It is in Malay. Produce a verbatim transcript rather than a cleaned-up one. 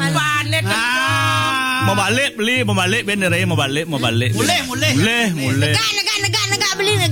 Panet Mau balik beli, mau balik bener ya, mau balik, mau balik. Mulai, mulai. Mulai, mulai. Negak negak negak negak beli